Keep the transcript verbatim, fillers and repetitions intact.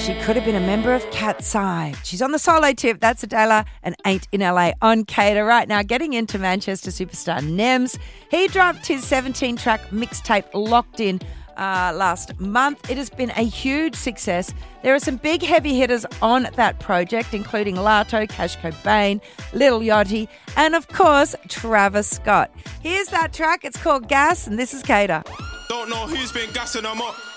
She could have been a member of Cat's Eye. She's on the solo tip. That's Adela and Ain't in L A on Cater. Right now, getting into Manchester superstar Nems. He dropped his seventeen-track mixtape Locked In uh, last month. It has been a huge success. There are some big heavy hitters on that project, including Lato, Cash Cobain, Lil Yachty, and of course, Travis Scott. Here's that track. It's called Gas, and this is Cater. Don't know who's been gassing them up.